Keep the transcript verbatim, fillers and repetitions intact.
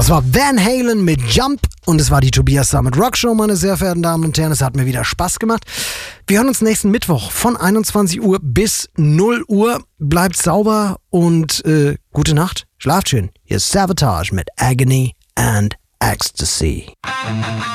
Das war Van Halen mit Jump und es war die Tobias Summit Rock Show, meine sehr verehrten Damen und Herren. Es hat mir wieder Spaß gemacht. Wir hören uns nächsten Mittwoch von einundzwanzig Uhr bis null Uhr. Bleibt sauber und äh, gute Nacht. Schlaft schön. Hier ist Savatage mit Agony and Ecstasy.